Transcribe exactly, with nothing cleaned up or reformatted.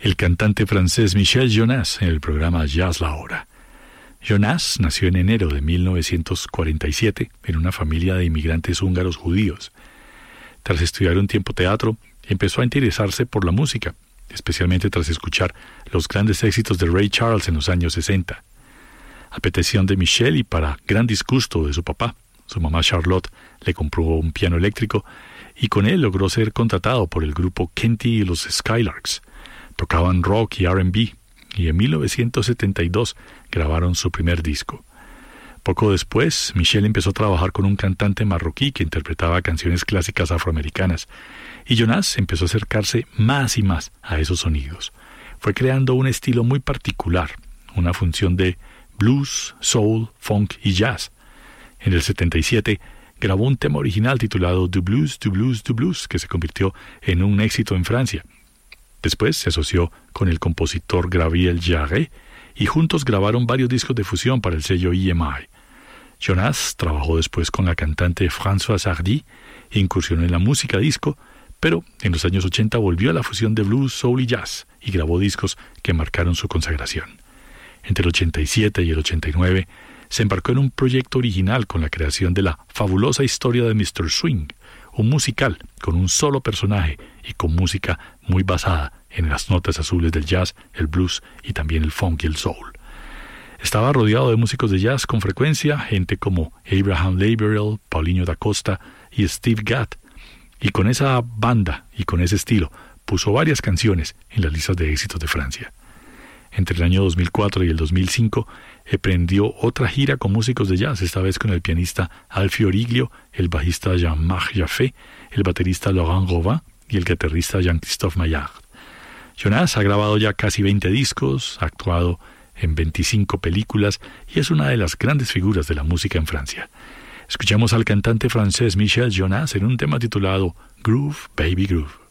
el cantante francés Michel Jonas en el programa Jazz La Hora. Jonas nació en enero de mil novecientos cuarenta y siete en una familia de inmigrantes húngaros judíos. Tras estudiar un tiempo teatro, empezó a interesarse por la música, especialmente tras escuchar los grandes éxitos de Ray Charles en los años sesenta. A petición de Michel y para gran disgusto de su papá, su mamá Charlotte le compró un piano eléctrico y con él logró ser contratado por el grupo Kenty y los Skylarks. Tocaban rock y R and B y en mil novecientos setenta y dos grabaron su primer disco. Poco después, Michel empezó a trabajar con un cantante marroquí que interpretaba canciones clásicas afroamericanas, y Jonas empezó a acercarse más y más a esos sonidos. Fue creando un estilo muy particular, una función de blues, soul, funk y jazz. En el setenta y siete grabó un tema original titulado Du Blues, Du Blues, Du Blues, que se convirtió en un éxito en Francia. Después se asoció con el compositor Gabriel Jarre y juntos grabaron varios discos de fusión para el sello E M I. Jonas trabajó después con la cantante Françoise Hardy, incursionó en la música disco, pero en los años ochenta volvió a la fusión de blues, soul y jazz y grabó discos que marcaron su consagración. Entre el ochenta y siete y el ochenta y nueve se embarcó en un proyecto original con la creación de la fabulosa historia de mister Swing, un musical con un solo personaje y con música muy basada en las notas azules del jazz, el blues y también el funk y el soul. Estaba rodeado de músicos de jazz con frecuencia, gente como Abraham Laberiel, Paulinho da Costa y Steve Gadd, y con esa banda y con ese estilo puso varias canciones en las listas de éxitos de Francia. Entre el año dos mil cuatro y el dos mil cinco emprendió otra gira con músicos de jazz, esta vez con el pianista Alfio Origlio, el bajista Jean-Marc Jaffé, el baterista Laurent Robin y el guitarrista Jean-Christophe Maillard. Jonas ha grabado ya casi veinte discos, ha actuado en veinticinco películas y es una de las grandes figuras de la música en Francia. Escuchamos al cantante francés Michel Jonas en un tema titulado Groove, Baby Groove.